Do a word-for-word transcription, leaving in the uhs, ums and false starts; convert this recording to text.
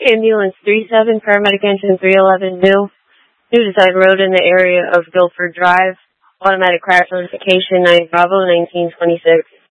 Ambulance three seven, paramedic engine three eleven, new. New to side road in the area of Guilford Drive. Automatic crash notification nine Bravo nineteen twenty-six.